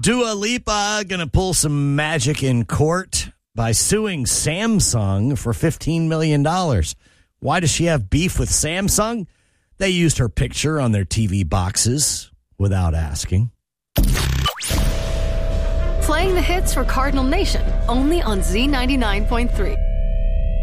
Dua Lipa gonna pull some magic in court by suing Samsung for $15 million. Why does she have beef with Samsung? They used her picture on their TV boxes without asking. Playing the hits for Cardinal Nation, only on Z99.3.